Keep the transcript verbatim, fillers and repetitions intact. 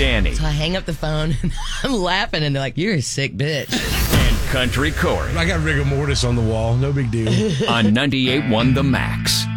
Danny. So I hang up the phone and I'm laughing and they're like, you're a sick bitch. And Country Corey. I got rigor mortis on the wall. No big deal. On ninety-eight point one The Max.